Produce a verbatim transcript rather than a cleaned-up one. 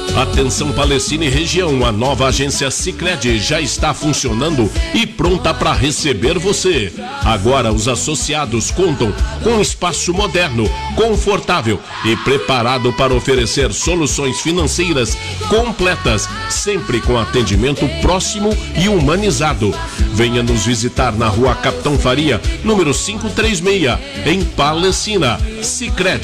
Atenção Palestina e região, a nova agência Sicredi já está funcionando e pronta para receber você. Agora os associados contam com um espaço moderno, confortável e preparado para oferecer soluções financeiras completas, sempre com atendimento próximo e humanizado. Venha nos visitar na rua Capitão Faria, número quinhentos e trinta e seis, em Palestina. Sicredi.